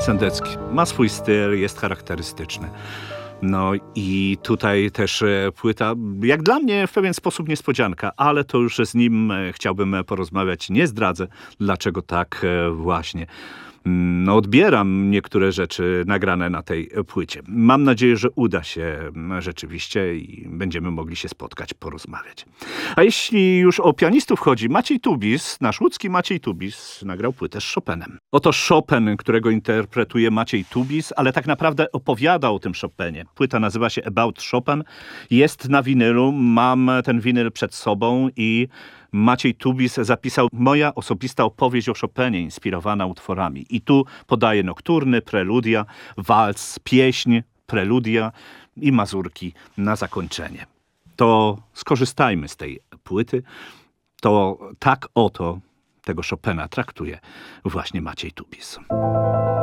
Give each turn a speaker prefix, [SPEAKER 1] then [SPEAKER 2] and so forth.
[SPEAKER 1] Sendecki ma swój styl, jest charakterystyczny. No i tutaj też płyta, jak dla mnie w pewien sposób niespodzianka, ale to już z nim chciałbym porozmawiać. Nie zdradzę, dlaczego tak właśnie. No, odbieram niektóre rzeczy nagrane na tej płycie. Mam nadzieję, że uda się rzeczywiście i będziemy mogli się spotkać, porozmawiać. A jeśli już o pianistów chodzi, Maciej Tubis, nasz łódzki Maciej Tubis, nagrał płytę z Chopinem. Oto Chopin, którego interpretuje Maciej Tubis, ale tak naprawdę opowiada o tym Chopinie. Płyta nazywa się About Chopin, jest na winylu, mam ten winyl przed sobą i Maciej Tubis zapisał moja osobista opowieść o Chopinie, inspirowana utworami. I tu podaje nokturny, preludia, walc, pieśń, preludia i mazurki na zakończenie. To skorzystajmy z tej płyty. To tak oto tego Chopina traktuje właśnie Maciej Tubis.